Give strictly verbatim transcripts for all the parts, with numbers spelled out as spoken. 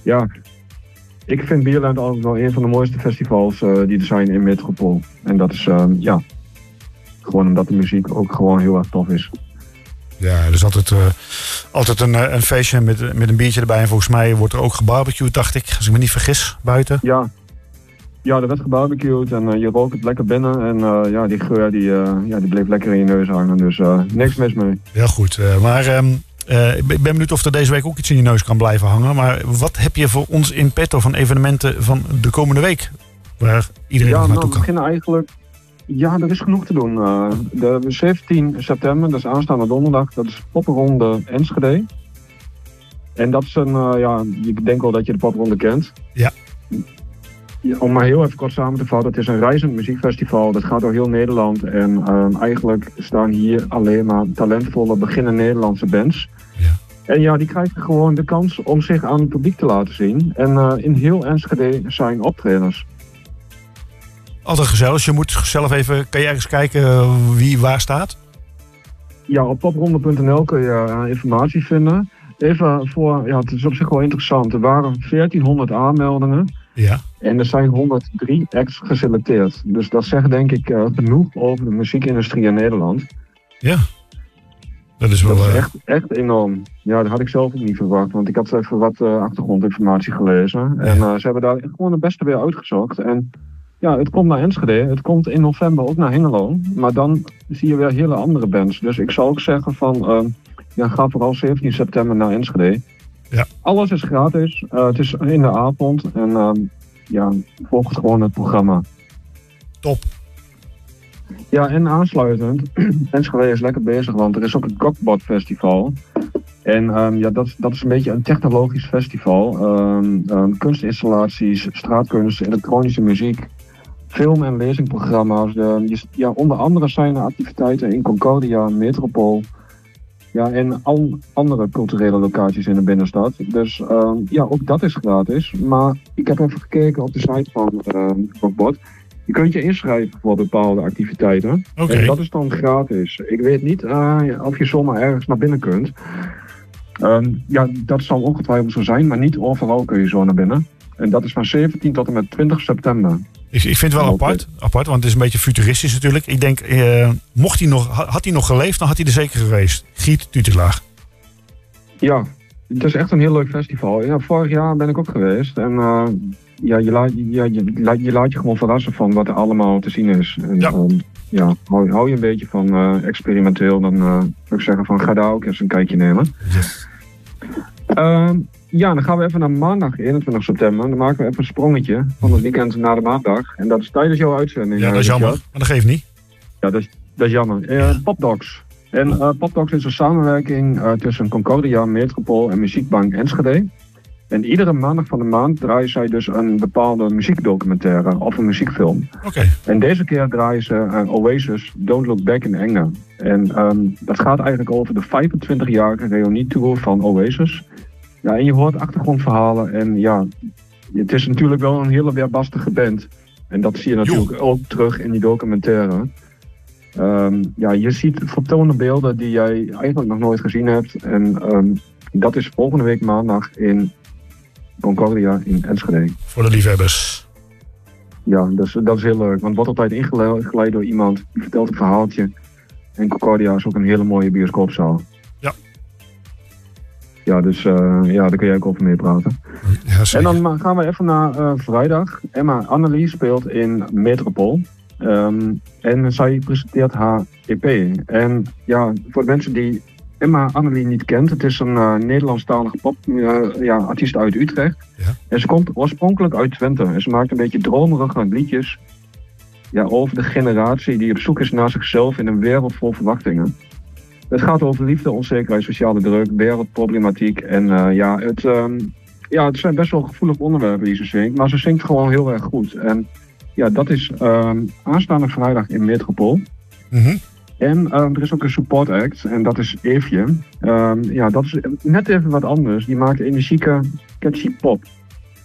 Ja, ik vind Bierland altijd wel een van de mooiste festivals uh, die er zijn in Metropool. En dat is, uh, ja, gewoon omdat de muziek ook gewoon heel erg tof is. Ja, er is altijd, uh, altijd een, een feestje met, met een biertje erbij. En volgens mij wordt er ook gebarbecued, dacht ik. Als ik me niet vergis, buiten. Ja, ja er werd gebarbecued en uh, je rookt het lekker binnen. En uh, ja, die geur die, uh, ja, die bleef lekker in je neus hangen. Dus uh, niks mis mee. Heel goed. Uh, maar um, uh, ik ben benieuwd of er deze week ook iets in je neus kan blijven hangen. Maar wat heb je voor ons in petto van evenementen van de komende week? Waar iedereen ja, nog naartoe nou, we beginnen eigenlijk... Ja, er is genoeg te doen. Uh, de zeventien september, dat is aanstaande donderdag, dat is Popronde Enschede. En dat is een, uh, ja, ik denk wel dat je de Popronde kent. Ja. Ja, om maar heel even kort samen te vatten, het is een reizend muziekfestival. Dat gaat door heel Nederland. En uh, eigenlijk staan hier alleen maar talentvolle, beginnende Nederlandse bands. Ja. En ja, die krijgen gewoon de kans om zich aan het publiek te laten zien. En uh, in heel Enschede zijn optredens. Altijd gezellig. Je moet zelf even, kan je ergens kijken wie waar staat? Ja, op popronde punt n l kun je uh, informatie vinden. Even voor, ja, het is op zich wel interessant. Er waren veertienhonderd aanmeldingen. Ja. En er zijn honderddrie acts geselecteerd. Dus dat zegt denk ik uh, genoeg over de muziekindustrie in Nederland. Ja. Dat is wel... Dat is uh... echt, echt enorm. Ja, dat had ik zelf ook niet verwacht. Want ik had even wat uh, achtergrondinformatie gelezen. Ja. En uh, ze hebben daar gewoon het beste weer uitgezocht. En ja, het komt naar Enschede. Het komt in november ook naar Hengelo. Maar dan zie je weer hele andere bands. Dus ik zou ook zeggen van... Uh, ja, ga vooral zeventien september naar Enschede. Ja. Alles is gratis. Uh, het is in de avond. En uh, ja, volg gewoon het programma. Top. Ja, en aansluitend. Enschede is lekker bezig, want er is ook het Cockbot Festival. En um, ja, dat, dat is een beetje een technologisch festival. Um, um, kunstinstallaties, straatkunst, elektronische muziek, film- en lezingprogramma's. De, ja, onder andere zijn er activiteiten in Concordia, Metropool. Ja, en al andere culturele locaties in de binnenstad. Dus uh, ja, ook dat is gratis. Maar ik heb even gekeken op de site van uh, Cockbot. Je kunt je inschrijven voor bepaalde activiteiten. Okay. En dat is dan gratis. Ik weet niet uh, of je zomaar ergens naar binnen kunt. Um, ja, dat zal ongetwijfeld zo zijn, maar niet overal kun je zo naar binnen. En dat is van zeventien tot en met twintig september. Ik, ik vind het wel apart, apart, want het is een beetje futuristisch natuurlijk. Ik denk, uh, mocht hij nog, had hij nog geleefd, dan had hij er zeker geweest. Giet Tutelaar. Ja, het is echt een heel leuk festival. Ja, vorig jaar ben ik ook geweest. En uh, ja, je, laat, ja, je, laat, je laat je gewoon verrassen van wat er allemaal te zien is. En, ja. Um, ja, hou, hou je een beetje van uh, experimenteel, dan uh, zou ik zeggen van ga daar ook eens een kijkje nemen. Ja. Uh, Ja, dan gaan we even naar maandag eenentwintig september. Dan maken we even een sprongetje van het weekend naar de maandag. En dat is tijdens jouw uitzending. Ja, dat is jammer, maar dat geeft niet. Ja, dat is, dat is jammer. Uh, ja. Popdogs. En uh, Popdogs is een samenwerking uh, tussen Concordia, Metropool en Muziekbank Enschede. En iedere maandag van de maand draaien zij dus een bepaalde muziekdocumentaire of een muziekfilm. Okay. En deze keer draaien ze uh, Oasis, Don't Look Back in Anger. En um, dat gaat eigenlijk over de vijfentwintigjarige reunietour van Oasis. Ja, en je hoort achtergrondverhalen en ja, het is natuurlijk wel een hele weerbarstige band. En dat zie je natuurlijk jo. ook terug in die documentaire. Um, ja, je ziet vertonen beelden die jij eigenlijk nog nooit gezien hebt. En um, dat is volgende week maandag in Concordia in Enschede. Voor de liefhebbers. Ja, dat is, dat is heel leuk. Want wordt altijd ingeleid door iemand die vertelt een verhaaltje. En Concordia is ook een hele mooie bioscoopzaal. Ja. Ja, dus uh, ja, daar kun jij ook over mee praten. Ja, en dan gaan we even naar uh, vrijdag. Emma Annelie speelt in Metropool. Um, en zij presenteert haar E P. En ja, voor de mensen die Emma Annelie niet kent, het is een uh, Nederlandstalige pop, uh, ja, artiest uit Utrecht. Ja. En ze komt oorspronkelijk uit Twente. En ze maakt een beetje dromerige liedjes ja, over de generatie die op zoek is naar zichzelf in een wereld vol verwachtingen. Het gaat over liefde, onzekerheid, sociale druk, wereldproblematiek. En uh, ja, het, um, ja, het zijn best wel gevoelige onderwerpen die ze zingt. Maar ze zingt gewoon heel erg goed. En ja, dat is um, aanstaande vrijdag in Metropool. Mm-hmm. En um, er is ook een support act. En dat is Eefje. Um, ja, dat is net even wat anders. Die maakt energieke, catchy pop.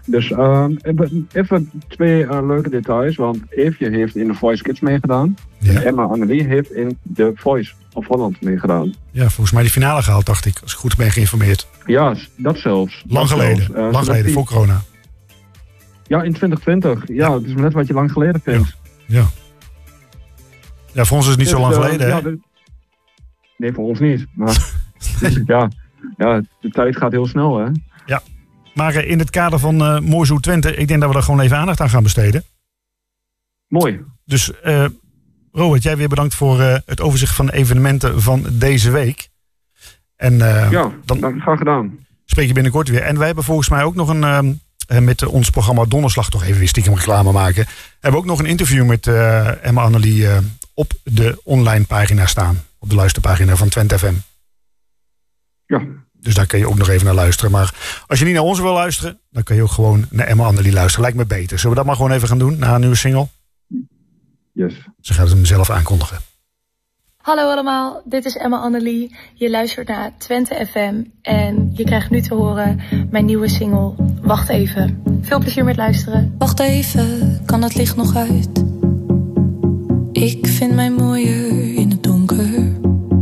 Dus um, even, even twee uh, leuke details, want Eefje heeft in de Voice Kids meegedaan. Ja. En Emma Annelie heeft in de Voice of Holland meegedaan. Ja, volgens mij die finale gehaald, dacht ik, als ik goed ben geïnformeerd. Ja, dat zelfs. Lang dat geleden, zelfs. Uh, lang geleden, die... voor corona. Ja, in twintig twintig. Ja, ja, het is net wat je lang geleden vindt. Ja, ja. ja voor ons is het niet dus, zo lang uh, geleden, hè? Ja, de... Nee, voor ons niet. Maar ja, ja, de tijd gaat heel snel, hè? Ja. Maar uh, in het kader van uh, Mooi Zo Twente, ik denk dat we daar gewoon even aandacht aan gaan besteden. Mooi. Dus uh, Robert, jij weer bedankt voor uh, het overzicht van de evenementen van deze week. En, uh, ja, dan graag gedaan. Spreek je binnenkort weer. En wij hebben volgens mij ook nog een, uh, met uh, ons programma Donderslag, toch even weer stiekem reclame maken. Hebben we ook nog een interview met uh, Emma Annelie uh, op de online pagina staan. Op de luisterpagina van Twente F M. Ja. Dus daar kun je ook nog even naar luisteren. Maar als je niet naar ons wil luisteren, dan kun je ook gewoon naar Emma Annelie luisteren. Lijkt me beter. Zullen we dat maar gewoon even gaan doen, na een nieuwe single? Yes. Ze gaat hem zelf aankondigen. Hallo allemaal, dit is Emma Annelie. Je luistert naar Twente F M en je krijgt nu te horen mijn nieuwe single Wacht Even. Veel plezier met luisteren. Wacht even, kan het licht nog uit? Ik vind mij mooier in het donker.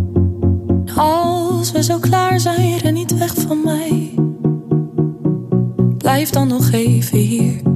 Als we zo klaar zijn, ren niet weg van mij. Blijf dan nog even hier.